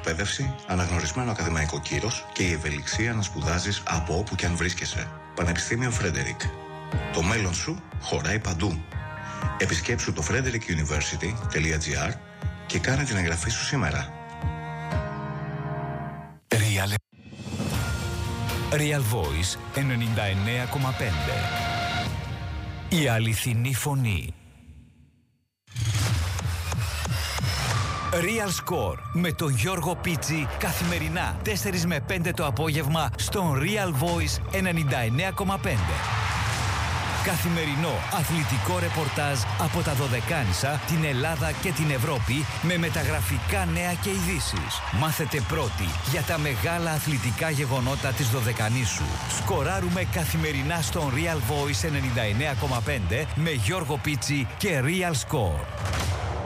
εκπαίδευση, αναγνωρισμένο ακαδημαϊκό κύρος και η ευελιξία να σπουδάζεις από όπου και αν βρίσκεσαι. Πανεπιστήμιο Φρέντερικ. Το μέλλον σου χωράει παντού. Επισκέψου το frederickuniversity.gr και κάνε την εγγραφή σου σήμερα. Real Voice 99,5. Η αληθινή φωνή. Real Score με τον Γιώργο Πίτσι καθημερινά 4 με 5 το απόγευμα στον Real Voice 99,5. Καθημερινό αθλητικό ρεπορτάζ από τα Δωδεκάνησα, την Ελλάδα και την Ευρώπη με μεταγραφικά νέα και ειδήσεις. Μάθετε πρώτοι για τα μεγάλα αθλητικά γεγονότα της Δωδεκανήσου. Σκοράρουμε καθημερινά στον Real Voice 99,5 με Γιώργο Πίτσι και Real Score.